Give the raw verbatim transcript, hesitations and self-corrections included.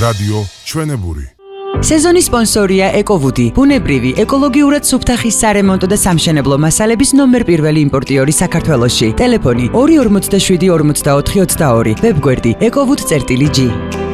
რადიო ჩვენებური. სეზონის სპონსორია ეკოვუდი, ბუნებრივი, ეკოლოგიურად სუფთახის სარემონტო და სამშენებლო მასალების ნომერ პირველი იმპორტიორი საქართველოში. ტელეფონი ორი ორმოცდაშვიდი ორმოცდაოთხი ოცდაორი, ვებგვერდი ეკოვუდ წერტილი ჯი.